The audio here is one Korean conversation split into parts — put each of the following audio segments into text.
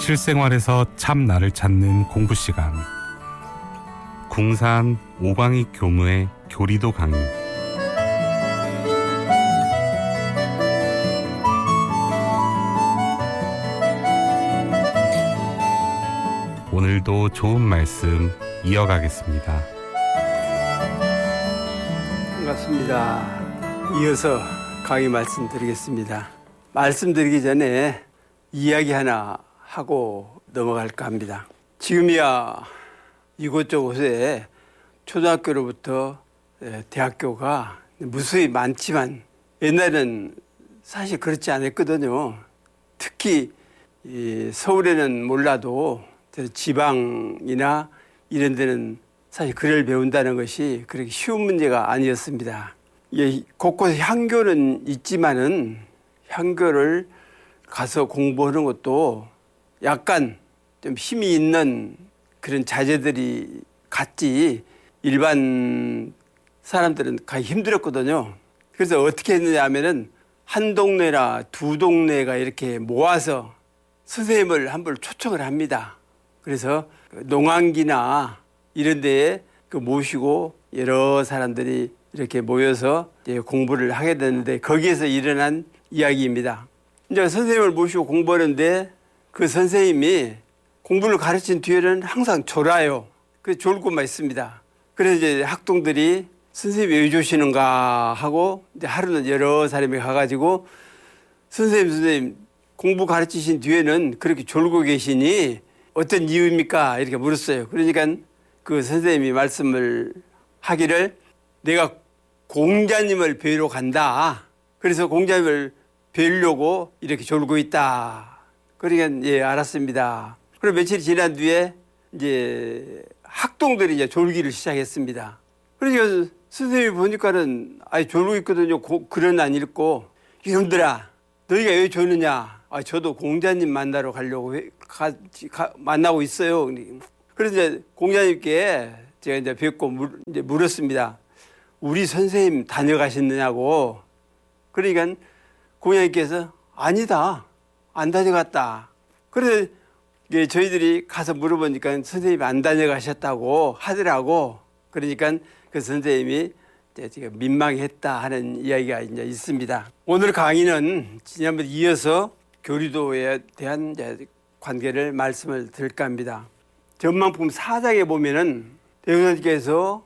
실생활에서 참 나를 찾는 공부 시간. 궁산 오광익 교무의 교리도 강의. 오늘도 좋은 말씀 이어가겠습니다. 반갑습니다. 이어서 강의 말씀드리겠습니다. 말씀드리기 전에 이야기 하나 하고 넘어갈까 합니다. 지금이야 이곳저곳에 초등학교로부터 대학교가 무수히 많지만 옛날에는 사실 그렇지 않았거든요. 특히 서울에는 몰라도 지방이나 이런 데는 사실 글을 배운다는 것이 그렇게 쉬운 문제가 아니었습니다. 곳곳에 향교는 있지만은 향교를 가서 공부하는 것도 약간 좀 힘이 있는 그런 자제들이 갔지 일반 사람들은 가기 힘들었거든요. 그래서 어떻게 했느냐 하면은 한 동네나 두 동네가 이렇게 모아서 선생님을 한 분 초청을 합니다. 그래서 농안기나 이런 데에 모시고 여러 사람들이 이렇게 모여서 이제 공부를 하게 되는데 거기에서 일어난 이야기입니다. 이제 선생님을 모시고 공부하는데 그 선생님이 공부를 가르친 뒤에는 항상 졸아요. 그래서 졸고만 있습니다. 그래서 이제 학동들이 선생님이 왜 조시는가 하고 이제 하루는 여러 사람이 가가지고 선생님 공부 가르치신 뒤에는 그렇게 졸고 계시니 어떤 이유입니까? 이렇게 물었어요. 그러니까 그 선생님이 말씀을 하기를 내가 공자님을 뵈러 간다. 그래서 공자님을 뵈려고 이렇게 졸고 있다. 그러니까 예, 알았습니다. 그리고 며칠 지난 뒤에 이제 학동들이 이제 졸기를 시작했습니다. 그러니까 선생님이 보니까는 졸고 있거든요. 글은 안 읽고 이놈들아 너희가 왜 졸느냐? 저도 공자님 만나러 가려고 만나고 있어요. 그래서 이제 공자님께 제가 이제 뵙고 이제 물었습니다. 우리 선생님 다녀가셨느냐고. 그러니까 공자님께서 아니다. 안 다녀갔다. 그래서 저희들이 가서 물어보니까 선생님이 안 다녀가셨다고 하더라고. 그러니까 그 선생님이 제가 민망했다 하는 이야기가 이제 있습니다. 오늘 강의는 지난번 이어서 교리도에 대한 이제 관계를 말씀을 드릴까 합니다. 전망품 4장에 보면은 대통령께서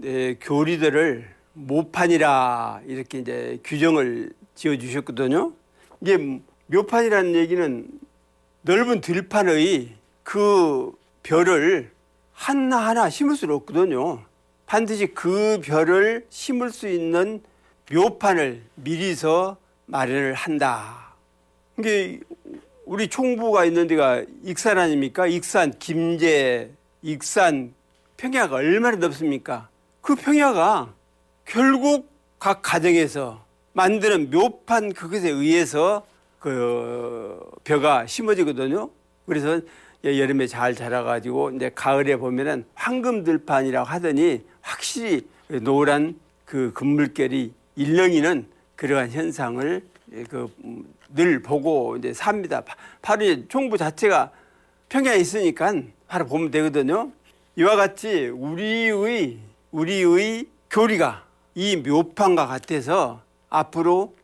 교리들을 모판이라 이렇게 이제 규정을 지어 주셨거든요. 이게 묘판이라는 얘기는 넓은 들판의 그 별을 하나하나 심을 수는 없거든요. 반드시 그 별을 심을 수 있는 묘판을 미리서 마련을 한다. 이게 우리 총부가 있는 데가 익산 아닙니까? 익산, 김제, 익산, 평야가 얼마나 넓습니까? 그 평야가 결국 각 가정에서 만드는 묘판 그것에 의해서 그 벼가 심어지거든요. 그래서 여름에 잘 자라가지고 이제 가을에 보면은 황금들판이라고 하더니 확실히 노란 그 금물결이 일렁이는 그러한 현상을 늘 보고 이제 삽니다. 바로 이제 총부 자체가 평야에 있으니까 바로 보면 되거든요. 이와 같이 우리의 교리가 이 묘판과 같아서 앞으로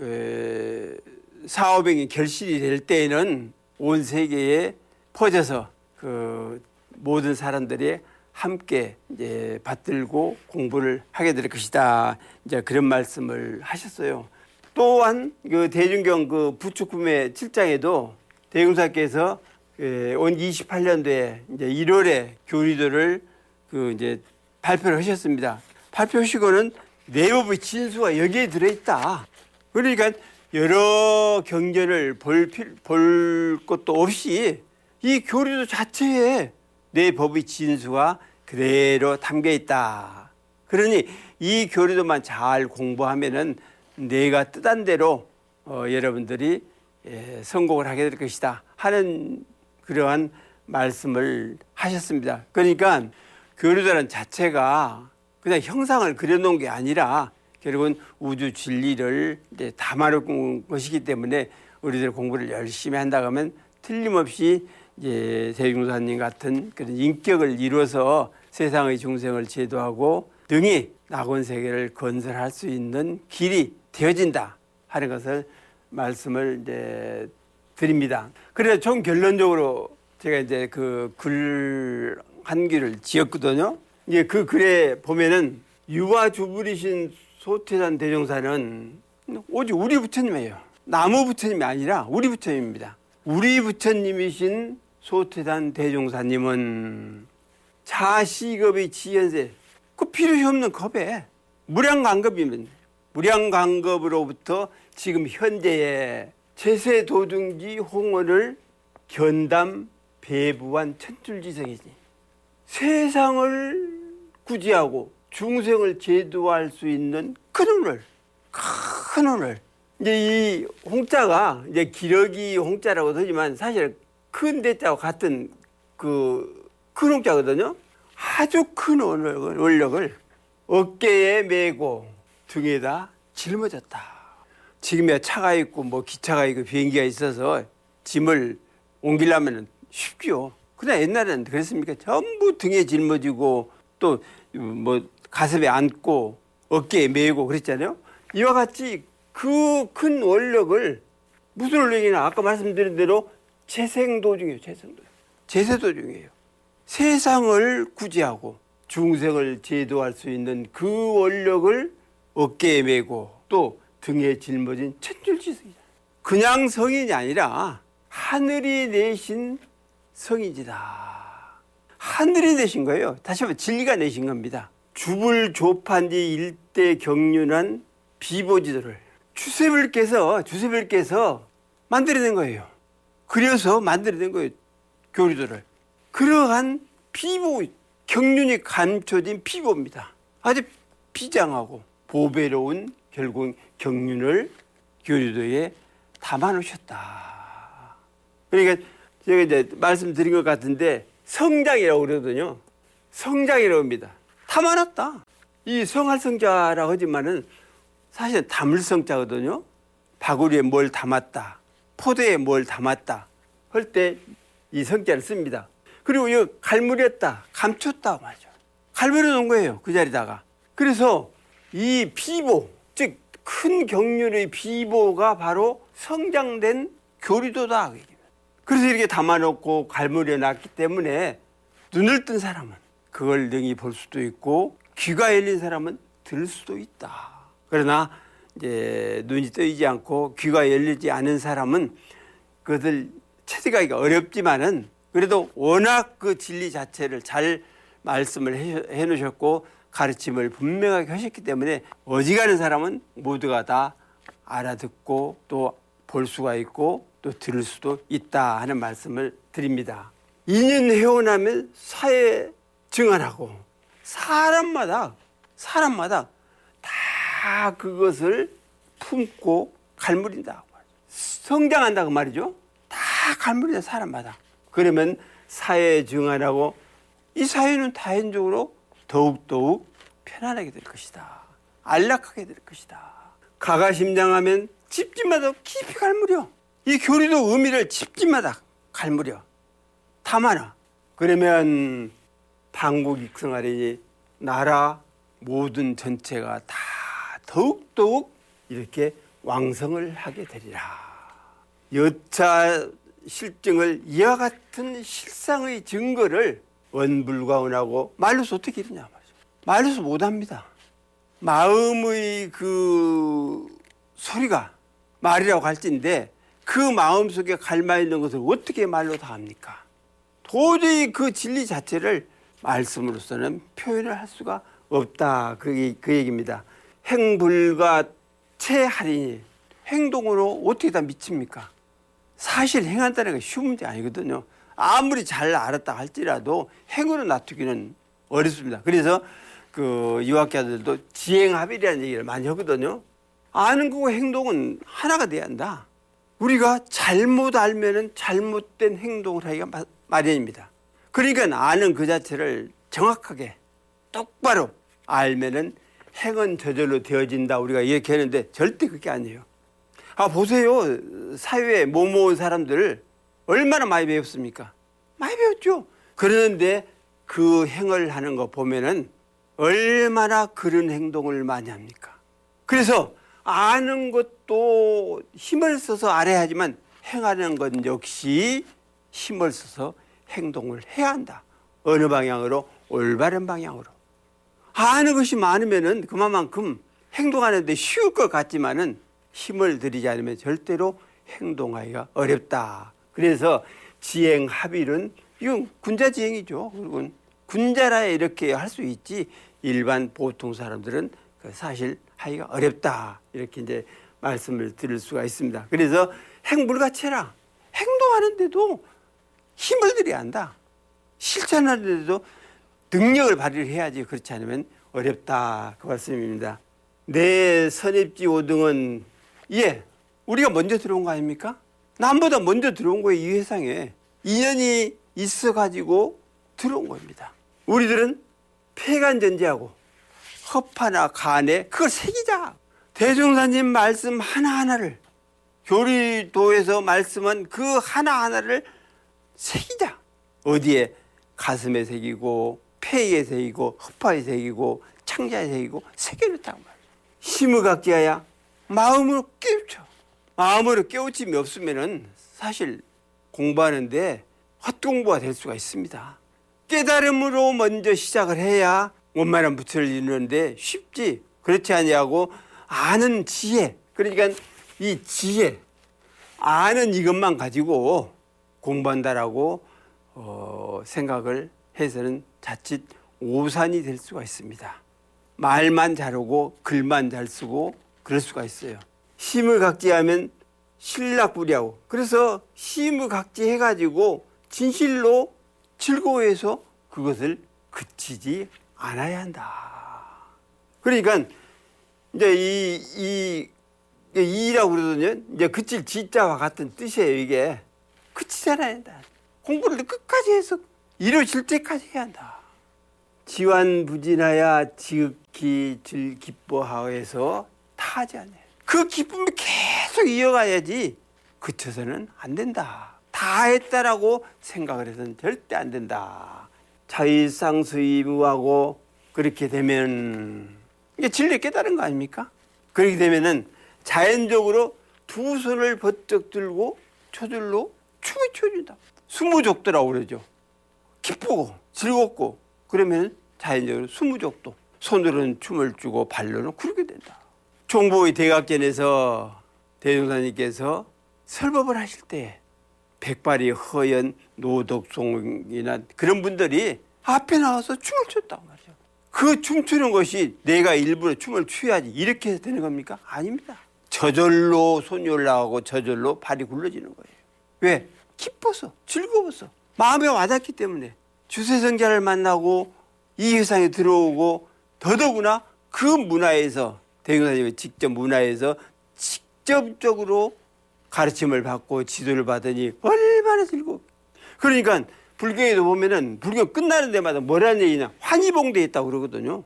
사오병이 결실이 될 때에는 온 세계에 퍼져서 그 모든 사람들이 함께 이제 받들고 공부를 하게 될 것이다. 이제 그런 말씀을 하셨어요. 또한 그 대중경 그 부축품의 7장에도 대공사께서 온 28년도에 이제 1월에 교리도를 그 이제 발표를 하셨습니다. 발표하시고는 내법의 진수가 여기에 들어있다. 그러니까 여러 경전을 볼 것도 없이 이 교리도 자체에 내 법의 진수가 그대로 담겨 있다. 그러니 이 교리도만 잘 공부하면은 내가 뜻한 대로 여러분들이 성공을 하게 될 것이다 하는 그러한 말씀을 하셨습니다. 그러니까 교리도라는 자체가 그냥 형상을 그려놓은 게 아니라 결국은 우주 진리를 이제 담아놓은 것이기 때문에 우리들 공부를 열심히 한다고 하면 틀림없이 이제 대종사님 같은 그런 인격을 이루어서 세상의 중생을 제도하고 능히 낙원 세계를 건설할 수 있는 길이 되어진다 하는 것을 말씀을 이제 드립니다. 그래서 총 결론적으로 제가 이제 그 글 한 귀를 지었거든요. 이제 그 글에 보면은 유아주불이신 소태산 대종사는 오직 우리 부처님이에요. 나무 부처님이 아니라 우리 부처님입니다. 우리 부처님이신 소태산 대종사님은 자시급의 지연세, 그 필요시 없는 겁에 무량광급이면 무량광급으로부터 지금 현재의 제세도중지 홍어를 견담 배부한 천출지성이지. 세상을 구제하고 중생을 제도할 수 있는 큰 오늘. 이제 이 홍자가 이제 기러기 홍자라고 하지만 사실 큰 대자와 같은 그 큰 홍자거든요. 아주 큰 원력을 어깨에 메고 등에다 짊어졌다. 지금이야 차가 있고 뭐 기차가 있고 비행기가 있어서 짐을 옮기려면 쉽죠. 그러나 옛날에는 그랬습니까? 전부 등에 짊어지고 또 뭐 가슴에 안고 어깨에 메고 그랬잖아요. 이와 같이 그 큰 원력을 무슨 원력이냐? 아까 말씀드린 대로 제생도중이에요. 제세도중이에요. 세상을 구제하고 중생을 제도할 수 있는 그 원력을 어깨에 메고 또 등에 짊어진 천줄지성이다. 그냥 성인이 아니라 하늘이 내신 성인이다. 하늘이 내신 거예요. 다시 한번 진리가 내신 겁니다. 주불조판지 일대 경륜한 비보지도를 주세불께서 만들어낸 거예요. 그려서 만들어낸 거예요. 교리도를. 그러한 비보, 경륜이 감춰진 비보입니다. 아주 비장하고 보배로운 결국 경륜을 교리도에 담아놓으셨다. 그러니까 제가 이제 말씀드린 것 같은데 성장이라고 그러거든요. 성장이라고 합니다. 담아놨다. 이 성할성자라고 하지만은 사실은 담을 성자거든요. 바구리에 뭘 담았다. 포도에 뭘 담았다. 할 때 이 성자를 씁니다. 그리고 이 갈무렸다. 감췄다 말이죠. 갈무려 놓은 거예요. 그 자리다가. 그래서 이 비보, 즉 큰 경륜의 비보가 바로 성장된 교리도다. 그래서 이렇게 담아놓고 갈무려 놨기 때문에 눈을 뜬 사람은 그걸 능히 볼 수도 있고 귀가 열린 사람은 들을 수도 있다. 그러나 이제 눈이 뜨이지 않고 귀가 열리지 않은 사람은 그것을 체득하기가 어렵지만은 그래도 워낙 그 진리 자체를 잘 말씀을 해 놓으셨고 가르침을 분명하게 하셨기 때문에 어지간한 사람은 모두가 다 알아듣고 또 볼 수가 있고 또 들을 수도 있다 하는 말씀을 드립니다. 인연해오 나면 사회 증언하고 사람마다 다 그것을 품고 갈무린다. 성장한다고 말이죠. 다 갈무린다 사람마다. 그러면 사회 증언하고 이 사회는 다인적으로 더욱더욱 편안하게 될 것이다. 안락하게 될 것이다. 가가심장하면 집집마다 깊이 갈무려. 이 교리도 의미를 집집마다 갈무려. 담아놔. 그러면 방국익성하리니 나라 모든 전체가 다 더욱더욱 이렇게 왕성을 하게 되리라. 여차 실증을 이와 같은 실상의 증거를 원불과운하고 말로서 어떻게 이루냐 말이죠. 말로서 못합니다. 마음의 그 소리가 말이라고 할지인데 그 마음속에 갈마 있는 것을 어떻게 말로 다 합니까? 도저히 그 진리 자체를 말씀으로서는 표현을 할 수가 없다. 그 얘기입니다. 행불과 체하리니 행동으로 어떻게 다 미칩니까? 사실 행한다는 게 쉬운 문제 아니거든요. 아무리 잘 알았다 할지라도 행으로 놔두기는 어렵습니다. 그래서 그 유학자들도 지행합일이라는 얘기를 많이 하거든요. 아는 거고 행동은 하나가 돼야 한다. 우리가 잘못 알면은 잘못된 행동을 하기가 마련입니다. 그러니까 아는 그 자체를 정확하게 똑바로 알면은 행은 저절로 되어진다. 우리가 이렇게 하는데 절대 그게 아니에요. 보세요. 사회에 모모한 사람들 얼마나 많이 배웠습니까? 많이 배웠죠. 그러는데 그 행을 하는 거 보면은 얼마나 그런 행동을 많이 합니까? 그래서 아는 것도 힘을 써서 알아야 하지만 행하는 건 역시 힘을 써서 행동을 해야 한다. 어느 방향으로? 올바른 방향으로. 아는 것이 많으면은 그만큼 행동하는데 쉬울 것 같지만은 힘을 들이지 않으면 절대로 행동하기가 어렵다. 그래서 지행 합일은 이건 군자지행이죠. 그리고 군자라야 이렇게 할 수 있지 일반 보통 사람들은 사실 하기가 어렵다. 이렇게 이제 말씀을 드릴 수가 있습니다. 그래서 행불가체라. 행동하는데도 힘을 들여야 한다. 실천하는데도 능력을 발휘해야지. 그렇지 않으면 어렵다. 그 말씀입니다. 내 선입지 5등은 우리가 먼저 들어온 거 아닙니까? 남보다 먼저 들어온 거예요. 이 세상에 인연이 있어가지고 들어온 겁니다. 우리들은 폐간전제하고 허파나 간에 그걸 새기자. 대종사님 말씀 하나하나를 교리도에서 말씀은 그 하나하나를 새기자. 어디에? 가슴에 새기고 폐에 새기고 허파에 새기고 창자에 새기고 새겨놓다고 말이에요. 힘을 갖게 하야 마음으로 깨우쳐. 마음으로 깨우침이 없으면은 사실 공부하는데 헛공부가 될 수가 있습니다. 깨달음으로 먼저 시작을 해야 원만한 부처를 이루는데 쉽지. 그렇지 아니하고 아는 지혜, 그러니까 이 지혜, 아는 이것만 가지고 공부한다라고 생각을 해서는 자칫 오산이 될 수가 있습니다. 말만 잘하고 글만 잘 쓰고 그럴 수가 있어요. 심을각지하면 신락부리하고, 그래서 심을각지 해가지고 진실로 즐거워해서 그것을 그치지 않아야 한다. 그러니까 이제 이라고 그러더니 이제 그칠 지자와 같은 뜻이에요. 이게 그치지 않아야 한다. 공부를 끝까지 해서 이루어질 때까지 해야 한다. 지완부진하야 지극히 기뻐하여서 타하지 않아요. 그 기쁨을 계속 이어가야지 그쳐서는 안 된다. 다 했다라고 생각을 해서는 절대 안 된다. 자의상수의무하고 그렇게 되면 이게 진리 깨달은 거 아닙니까? 그렇게 되면은 자연적으로 두 손을 번쩍 들고 저절로 춤을 춰준다. 수무족도라고 그러죠. 기쁘고 즐겁고 그러면 자연적으로 수무족도. 손으로는 춤을 추고 발로는 구르게 된다. 종보의 대각전에서 대종사님께서 설법을 하실 때 백발이 허연 노덕송이나 그런 분들이 앞에 나와서 춤을 췄다고 말이죠. 그 춤추는 것이 내가 일부러 춤을 추야지 이렇게 해서 되는 겁니까? 아닙니다. 저절로 손이 올라가고 저절로 발이 굴러지는 거예요. 왜? 기뻐서, 즐거워서, 마음에 와닿기 때문에. 주세성자를 만나고 이 세상에 들어오고 더더구나 그 문화에서 대종사님의 직접 문화에서 직접적으로 가르침을 받고 지도를 받으니 얼마나 즐거워. 그러니까 불경에도 보면은 불경 끝나는 데마다 뭐라는 얘기냐, 환희봉대 있다고 그러거든요.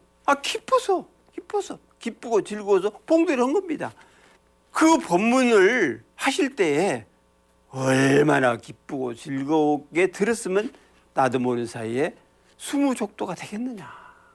기쁘고 즐거워서 봉대를 한 겁니다. 그 법문을 하실 때에 얼마나 기쁘고 즐겁게 들었으면 나도 모르는 사이에 수무족도가 되겠느냐.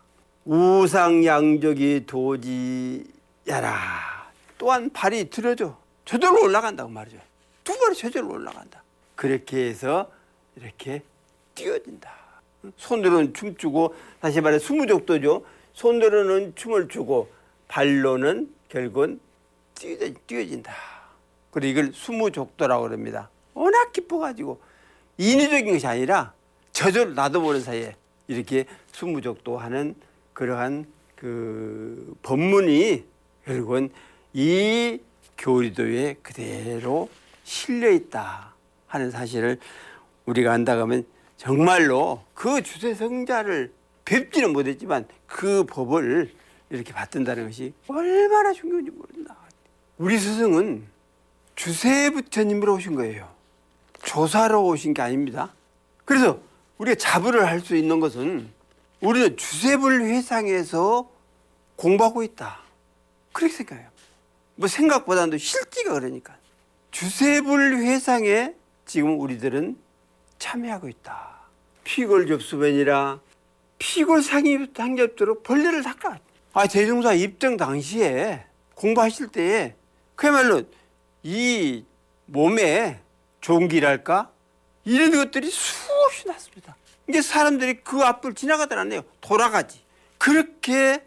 우상양적이 도지야라. 또한 발이 들어져 저절로 올라간다고 말이죠. 두 발이 저절로 올라간다. 그렇게 해서 이렇게 뛰어진다. 손으로는 춤추고, 다시 말해 수무족도죠. 손으로는 춤을 추고 발로는 결국은 뛰어진다. 그리고 이걸 수무족도라고 그럽니다. 워낙 기뻐가지고 인위적인 것이 아니라 저절로 나도 모르는 사이에 이렇게 수무족도하는 그러한 그 법문이 결국은 이 교리도에 그대로 실려 있다 하는 사실을 우리가 안다고 하면 정말로 그 주세성자를 뵙지는 못했지만 그 법을 이렇게 받든다는 것이 얼마나 중요한지 모른다. 우리 스승은 주세부처님으로 오신 거예요. 조사로 오신 게 아닙니다. 그래서 우리가 자부를 할 수 있는 것은 우리는 주세불 회상에서 공부하고 있다. 그렇게 생각해요. 뭐 생각보다도 실지가 그러니까. 주세불 회상에 지금 우리들은 참여하고 있다. 피골 접수변이라 피골 상접도로 벌레를 닦아. 대종사 입정 당시에 공부하실 때에 그야말로 이 몸에 종기랄까 이런 것들이 수없이 났습니다. 이게 사람들이 그 앞을 지나가다 않네요. 돌아가지. 그렇게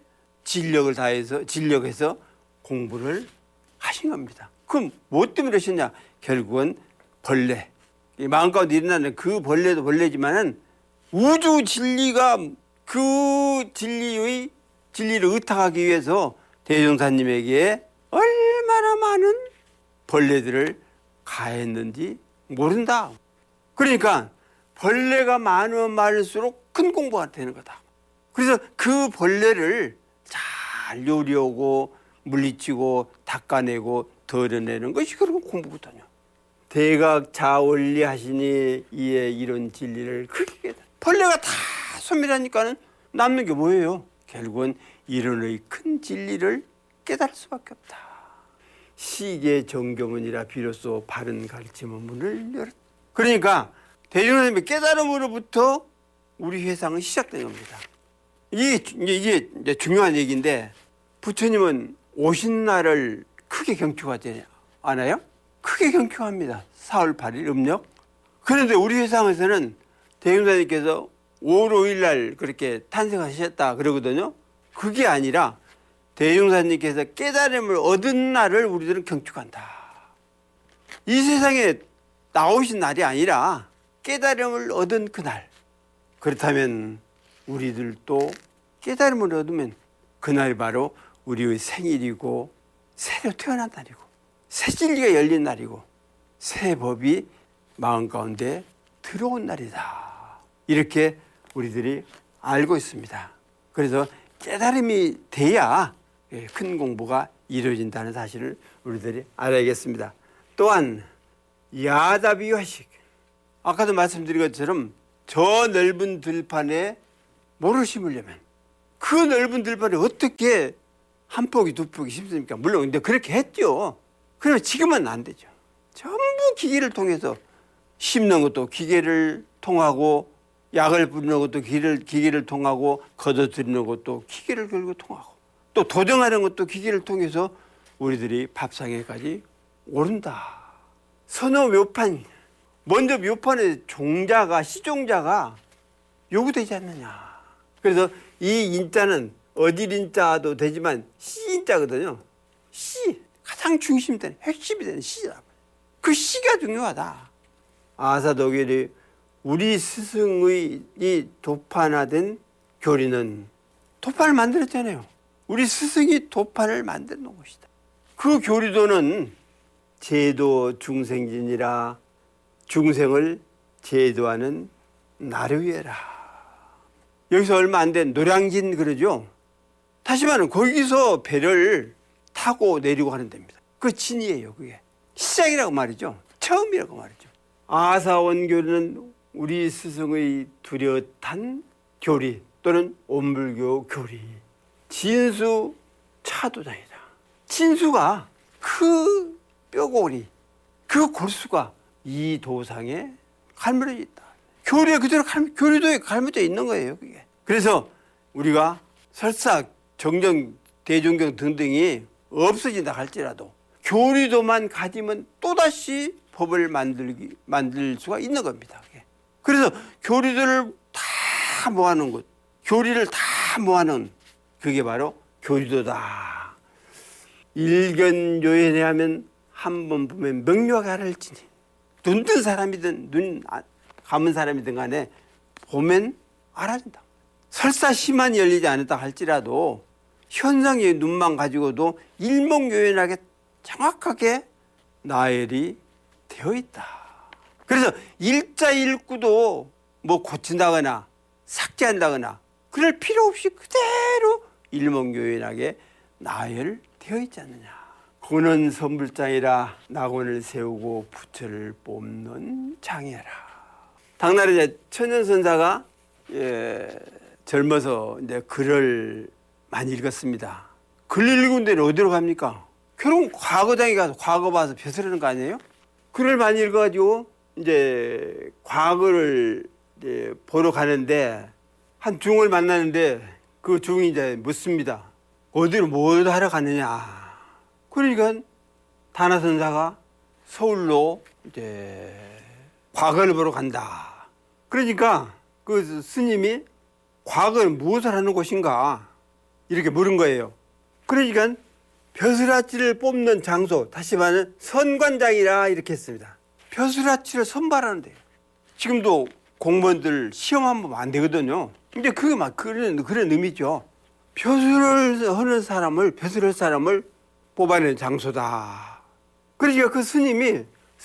진력해서 공부를 하신 겁니다. 그럼 뭐 때문에 그러셨냐? 결국은 벌레. 마음 가운데 일어나는 그 벌레도 벌레지만은 우주 진리가 그 진리를 의탁하기 위해서 대종사님에게 얼마나 많은 벌레들을 가했는지 모른다. 그러니까 벌레가 많으면 많을수록 큰 공부가 되는 거다. 그래서 그 벌레를 잘 요리하고 물리치고 닦아내고 덜어내는 것이 그런 공부거든요. 대각 자원리 하시니 이에 이런 진리를 크게 깨달아. 벌레가 다 소멸하니까는 남는 게 뭐예요? 결국은 이론의 큰 진리를 깨달을 수밖에 없다. 시계 정교문이라 비로소 바른 가르침의 문을 열었다. 그러니까 대종사님의 깨달음으로부터 우리 회상은 시작된 겁니다. 이게 이제 중요한 얘기인데, 부처님은 오신 날을 크게 경축하지 않아요? 크게 경축합니다. 4월 8일 음력. 그런데 우리 회상에서는 대종사님께서 5월 5일 날 그렇게 탄생하셨다 그러거든요. 그게 아니라 대종사님께서 깨달음을 얻은 날을 우리들은 경축한다. 이 세상에 나오신 날이 아니라 깨달음을 얻은 그날. 그렇다면 우리들도 깨달음을 얻으면 그날이 바로 우리의 생일이고 새로 태어난 날이고 새 진리가 열린 날이고 새 법이 마음 가운데 들어온 날이다. 이렇게 우리들이 알고 있습니다. 그래서 깨달음이 돼야 큰 공부가 이루어진다는 사실을 우리들이 알아야겠습니다. 또한 야다비화식. 아까도 말씀드린 것처럼 저 넓은 들판에 모를 심으려면 그 넓은 들판에 어떻게 한 폭이 두 폭이 심습니까? 물론 근데 그렇게 했죠. 그러면 지금은 안 되죠. 전부 기계를 통해서 심는 것도 기계를 통하고 약을 뿌리는 것도 기계를 통하고 걷어들이는 것도 기계를 결국 통하고 또 도정하는 것도 기계를 통해서 우리들이 밥상에까지 오른다. 선어 묘판, 먼저 묘판의 시종자가 요구되지 않느냐. 그래서 이 인자는 어딜 인자도 되지만 시인자거든요. 시, 가장 중심이 되는 핵심이 되는 시다. 그 시가 중요하다. 아사도결이 우리 스승의 이 도판화된 교리는 도판을 만들었잖아요. 우리 스승이 도판을 만들어 놓은 것이다. 그 교리도는 제도 중생진이라 중생을 제도하는 나르위에라. 여기서 얼마 안 된 노량진 그러죠. 다시 말하면 거기서 배를 타고 내리고 하는 데입니다. 그 진이에요. 그게 시작이라고 말이죠. 처음이라고 말이죠. 아사원교리는 우리 스승의 뚜렷한 교리 또는 온불교 교리. 진수 차도장이다. 진수가 그 뼈고리, 그 골수가 이 도상에 갈무려 있다. 교리에 그대로 교리도에 갈무져 있는 거예요. 그게. 그래서 우리가 설사 정정, 대종경 등등이 없어진다 할지라도 교리도만 가지면 또다시 법을 만들 수가 있는 겁니다. 그래서 교리들을 다 모아놓은 것, 교리를 다 모아놓은 그게 바로 교리도다. 일견요연해 하면 한 번 보면 명료하게 알을지니. 눈 뜬 사람이든 눈 감은 사람이든 간에 보면 알아진다. 설사 심한이 열리지 않았다 할지라도 현상의 눈만 가지고도 일목요연하게 정확하게 나열이 되어 있다. 그래서 일자일구도 뭐 고친다거나 삭제한다거나 그럴 필요 없이 그대로 일목요연하게 나열되어 있지 않느냐. 고는 선불장이라 낙원을 세우고 부처를 뽑는 장이라. 당나라 이제 천연선사가 젊어서 이제 글을 많이 읽었습니다. 글 읽은 데는 어디로 갑니까? 결국 과거장에 가서 과거 봐서 벼슬하는 거 아니에요? 글을 많이 읽어가지고 이제 과거를 이제 보러 가는데 한 중을 만나는데 그 중이 이제 묻습니다. 어디로 뭘 하러 가느냐. 그러니까 다나선사가 서울로 이제 과거를 보러 간다. 그러니까 그 스님이 과거는 무엇을 하는 곳인가 이렇게 물은 거예요. 그러니까 벼슬아치를 뽑는 장소, 다시 말하면 선관장이라 이렇게 했습니다. 벼슬아치를 선발하는데요. 지금도 공무원들 시험하면 보면 안 되거든요. 근데 그게 막 그런 의미죠. 벼슬을 하는 사람을, 벼슬할 사람을 뽑아내는 장소다. 그러니까 그 스님이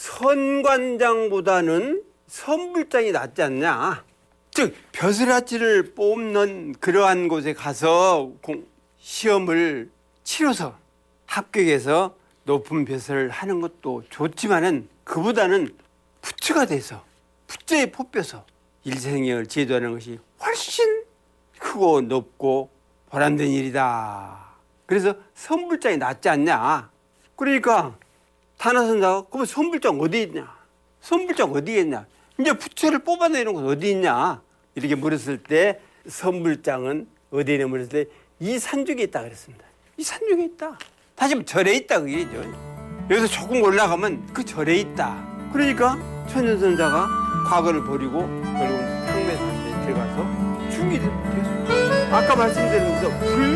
선관장보다는 선불장이 낫지 않냐. 즉 벼슬아치를 뽑는 그러한 곳에 가서 시험을 치러서 합격해서 높은 벼슬을 하는 것도 좋지만은 그보다는 부처가 돼서 부처에 뽑혀서 일생을 제도하는 것이 훨씬 크고 높고 보람된 일이다. 그래서 선불장이 낫지 않냐. 그러니까 다나선사가 그러면 선불장 어디 있냐? 선불장 어디 있냐? 이제 부처를 뽑아내는 곳 어디 있냐? 이렇게 물었을 때 선불장은 어디에 있냐 물었을 때 이 산중에 있다 그랬습니다. 이 산중에 있다. 다시 말하면 절에 있다 그 얘기죠. 여기서 조금 올라가면 그 절에 있다. 그러니까 천연선사가 과거를 버리고 결국은 탕매산에 들어가서 중이 됐습니다. 아까 말씀드린 것처럼